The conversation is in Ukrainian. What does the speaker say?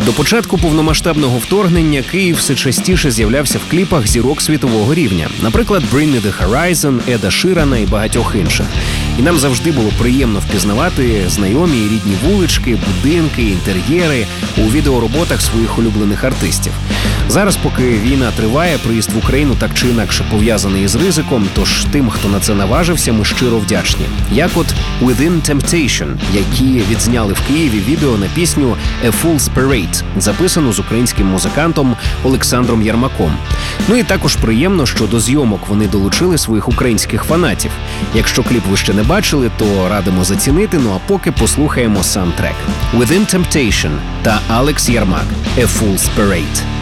До початку повномасштабного вторгнення Київ все частіше з'являвся в кліпах зірок світового рівня. Наприклад, Bring Me The Horizon, Еда Ширана і багатьох інших. І нам завжди було приємно впізнавати знайомі і рідні вулички, будинки, інтер'єри у відеороботах своїх улюблених артистів. Зараз, поки війна триває, приїзд в Україну так чи інакше пов'язаний із ризиком, тож тим, хто на це наважився, ми щиро вдячні. Як от Within Temptation, які відзняли в Києві відео на пісню A Fool's Parade, записану з українським музикантом Олександром Ярмаком. Ну і також приємно, що до зйомок вони долучили своїх українських фанатів. Якщо кліп ви ще не бачили, то радимо зацінити, ну а поки послухаємо сам трек. Within Temptation та Алекс Ярмак, A Fool's Parade.